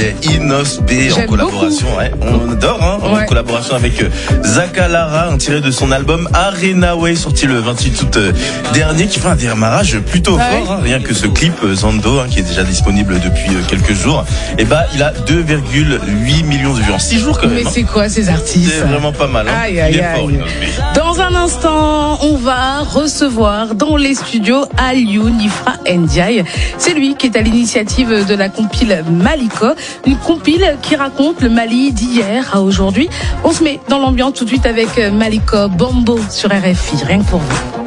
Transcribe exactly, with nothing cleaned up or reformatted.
c'est Inos B en J'aime collaboration. Ouais, on adore, hein, Ouais. en collaboration avec euh, Zaka Lara, un tiré de son album Arena Way, sorti le vingt-huit août euh, dernier, qui fait un démarrage plutôt Ah fort. ouais. Hein, rien que ce clip euh, Zando, hein, qui est déjà disponible depuis euh, quelques jours, et bah il a deux virgule huit millions de vues en six jours quand même. Mais hein. c'est quoi ces artistes? C'est vraiment pas mal. Hein. Aïe, aïe, il est fort, aïe. Inos B. Dans un instant, on va recevoir dans les studios Alioune Ifra Ndiaye. C'est lui qui est à l'initiative de la compile Maliko, une compile qui raconte le Mali d'hier à aujourd'hui. On se met dans l'ambiance tout de suite avec Maliko Bombo sur R F I, rien que pour vous.